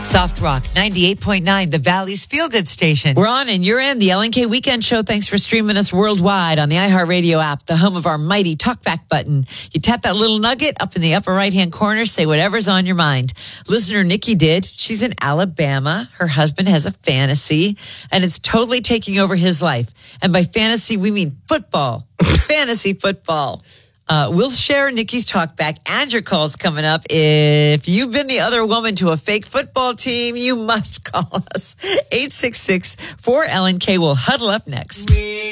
Soft Rock 98.9, the Valley's feel-good station. We're on and you're in the LNK Weekend Show. Thanks for streaming us worldwide on the iHeartRadio app, the home of our mighty talkback button. You tap that little nugget up in the upper right-hand corner, say whatever's on your mind. Listener Nikki did. She's in Alabama. Her husband has a fantasy, and it's totally taking over his life. And by fantasy, we mean football. Fantasy football. We'll share Nikki's talk back and your calls coming up. If you've been the other woman to a fake football team, you must call us. 866-4LNK. We'll huddle up next.